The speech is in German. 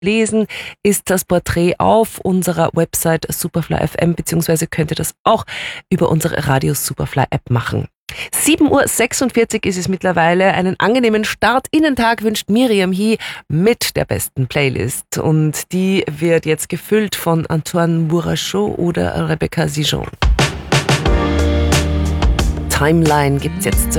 lesen ist das Porträt auf unserer Website Superfly FM, beziehungsweise könnt ihr das auch über unsere Radio Superfly App machen. 7:46 Uhr ist es mittlerweile. Einen angenehmen Start in den Tag wünscht Miriam He mit der besten Playlist. Und die wird jetzt gefüllt von Antoine Bourachot oder Rebecca Sijon. Timeline gibt's jetzt zu